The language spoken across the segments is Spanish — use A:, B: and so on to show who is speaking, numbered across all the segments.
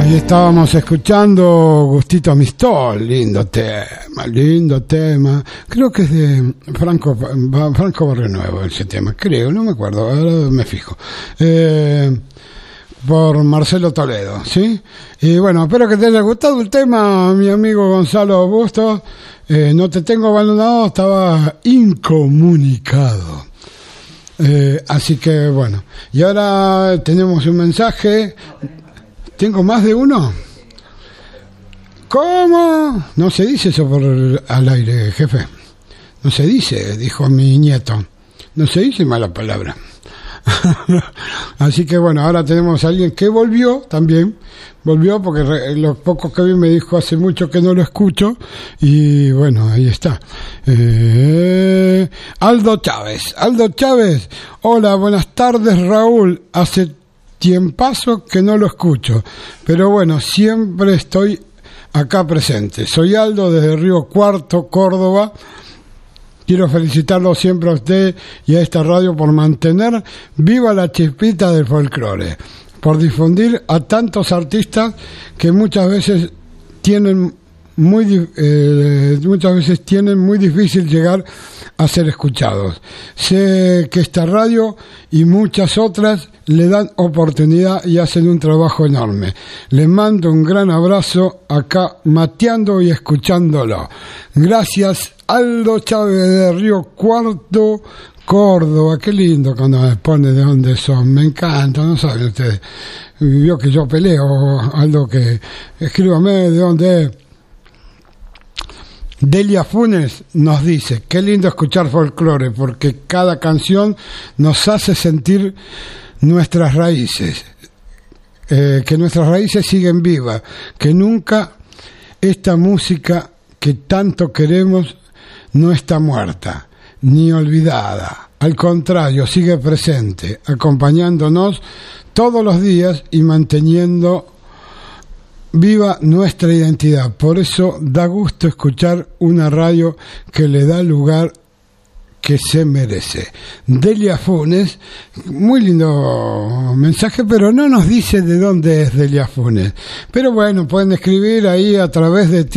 A: Ahí estábamos escuchando Gustito Amistol, lindo tema. Creo que es de Franco Barrionuevo ese tema, creo, no me acuerdo, ahora me fijo. Por Marcelo Toledo, ¿sí? Y bueno, espero que te haya gustado el tema, mi amigo Gonzalo Bustos. No te tengo abandonado, estaba incomunicado. Así que bueno, y ahora tenemos un mensaje. ¿Tengo más de uno? ¿Cómo? No se dice eso al aire, jefe. No se dice, dijo mi nieto. No se dice mala palabra. Así que bueno, ahora tenemos a alguien que volvió también. Volvió porque los pocos que vi me dijo hace mucho que no lo escucho. Y bueno, ahí está. Aldo Chávez. Hola, buenas tardes, Raúl. Hace tiempazo que no lo escucho, pero bueno, siempre estoy acá presente. Soy Aldo desde Río Cuarto, Córdoba. Quiero felicitarlo siempre a usted y a esta radio por mantener viva la chispita del folclore, por difundir a tantos artistas que muchas veces tienen muy difícil llegar a ser escuchados. Sé que esta radio y muchas otras le dan oportunidad y hacen un trabajo enorme. Les mando un gran abrazo acá mateando y escuchándolo. Gracias, Aldo Chávez de Río Cuarto, Córdoba. Qué lindo cuando me pone de dónde son, me encanta, no saben ustedes. Vio que yo peleo, Aldo, que escríbame de dónde es. Delia Funes nos dice, qué lindo escuchar folclore, porque cada canción nos hace sentir nuestras raíces, que nuestras raíces siguen vivas, que nunca esta música que tanto queremos no está muerta, ni olvidada, al contrario, sigue presente, acompañándonos todos los días y manteniendo viva nuestra identidad. Por eso da gusto escuchar una radio que le da lugar que se merece. Delia Funes, muy lindo mensaje, pero no nos dice de dónde es Delia Funes. Pero bueno, pueden escribir ahí a través de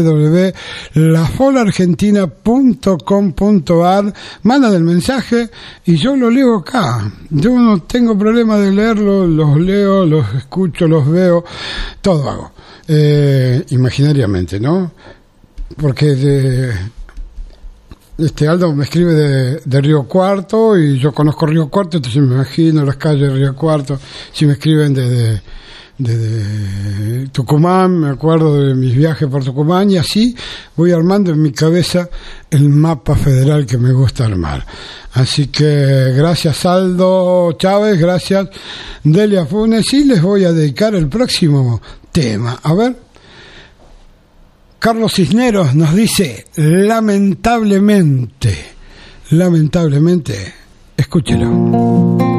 A: www.lafolaargentina.com.ar, mandan el mensaje y yo lo leo acá. Yo no tengo problema de leerlo, los leo, los escucho, los veo, todo hago. Imaginariamente, ¿no? Porque Aldo me escribe de Río Cuarto y yo conozco Río Cuarto, entonces me imagino las calles de Río Cuarto. Si me escriben desde Tucumán, me acuerdo de mis viajes por Tucumán y así voy armando en mi cabeza el mapa federal que me gusta armar. Así que gracias Aldo Chávez, gracias Delia Funes, y les voy a dedicar el próximo tema. A ver, Carlos Cisneros nos dice, lamentablemente, escúchelo.